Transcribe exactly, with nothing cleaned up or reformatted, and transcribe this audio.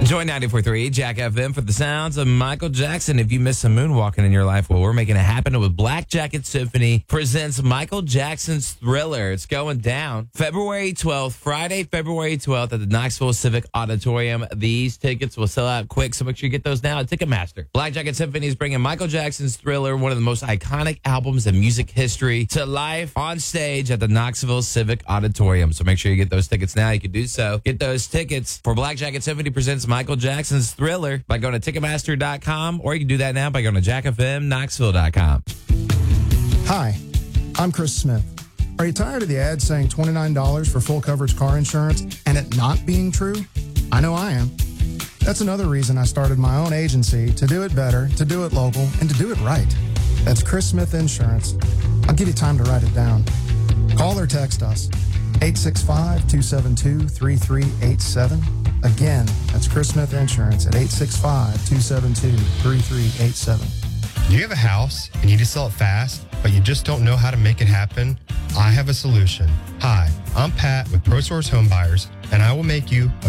Enjoy ninety-four point three Jack F M for the sounds of Michael Jackson. If you miss some moonwalking in your life, well, we're making it happen with Black Jacket Symphony presents Michael Jackson's Thriller. It's going down February twelfth, Friday, February twelfth at the Knoxville Civic Auditorium. These tickets will sell out quick, so make sure you get those now at Ticketmaster. Black Jacket Symphony is bringing Michael Jackson's Thriller, one of the most iconic albums in music history, to life on stage at the Knoxville Civic Auditorium. So make sure you get those tickets now. You can do so. Get those tickets for Black Jacket Symphony presents Michael Jackson's Thriller by going to Ticketmaster dot com, or you can do that now by going to Jack F M Knoxville dot com. Hi, I'm Chris Smith. Are you tired of the ad saying twenty-nine dollars for full coverage car insurance and it not being true? I know I am. That's another reason I started my own agency to do it better, to do it local, and to do it right. That's Chris Smith Insurance. I'll give you time to write it down. Call or text us, eight six five, two seven two, three three eight seven. Again, that's Chris Smith Insurance at eight six five, two seven two, three three eight seven. Do you have a house and you need to sell it fast, but you just don't know how to make it happen? I have a solution. Hi, I'm Pat with ProSource Home Buyers, and I will make you a